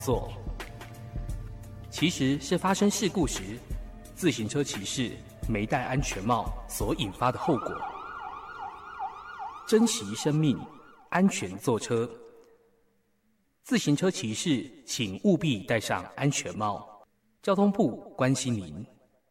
错，其实是发生事故时，自行车骑士没戴安全帽所引发的后果。珍惜生命，安全坐车。自行车骑士请务必戴上安全帽。交通部关心您。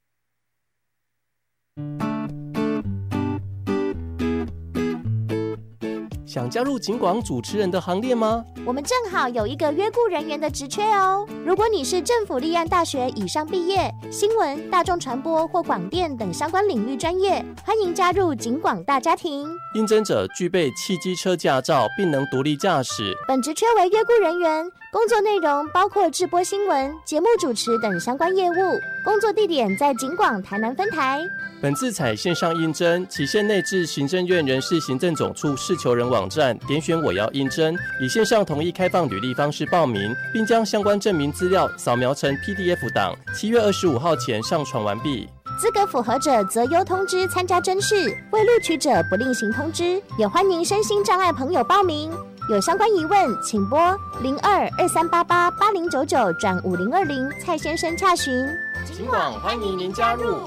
想加入警广主持人的行列吗？ 我们正好有一个约雇人员的职缺哦。如果你是政府立案大学以上毕业，新闻、大众传播或广电等相关领域专业，欢迎加入警广大家庭。 应征者具备汽机车驾照，并能独立驾驶。 本职缺为约雇人员，工作内容包括制播新闻、节目主持等相关业务。工作地点在警广台南分台。 本次采线上应征，期限内至行政院人事行政总处事求人网站点选我要应征，以线上统一开放履历方式报名，并将相关证明资料扫描成 PDF 档，7月25号前上传完毕。 资格符合者择优通知参加甄试，未录取者不另行通知。也欢迎身心障碍朋友报名。有相关疑问，请拨02-2388-8099-5020蔡先生洽询。 警广欢迎您加入。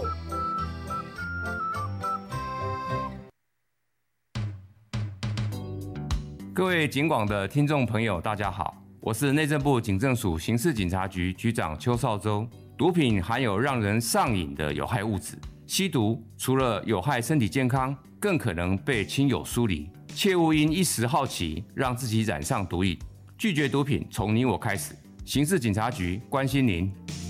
各位警广的听众朋友，大家好，我是内政部警政署刑事警察局局长邱少洲。毒品含有让人上瘾的有害物质，吸毒除了有害身体健康，更可能被亲友疏离。切勿因一时好奇，让自己染上毒瘾。拒绝毒品，从你我开始。刑事警察局关心您。